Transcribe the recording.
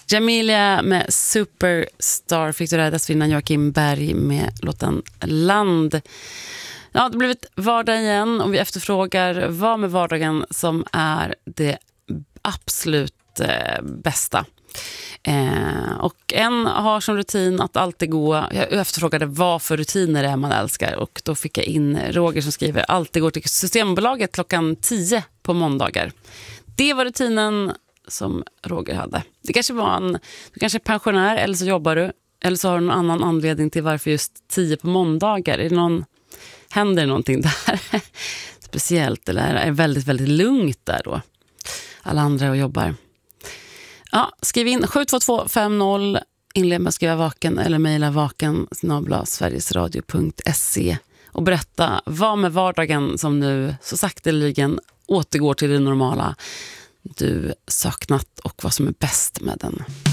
Jamelia med Superstar fick du dessförinnan Joakim Berg med låten Land. Ja, det har blivit vardag igen och vi efterfrågar vad med vardagen som är det absolut bästa. Och en har som rutin att alltid gå. Jag efterfrågade vad för rutiner det är man älskar, och då fick jag in Roger som skriver alltid går till Systembolaget klockan 10 på måndagar. Det var rutinen som Roger hade. Det kanske var du kanske är pensionär, eller så jobbar du, eller så har du någon annan anledning till varför just 10 på måndagar. Händer någonting där speciellt, eller är det väldigt, väldigt lugnt där då? Alla andra och jobbar. Ja, skriv in 72250, inled med att skriva vaken eller mejla vaken@sverigesradio.se och berätta vad med vardagen som nu så sakteligen återgår till det normala du saknat och vad som är bäst med den.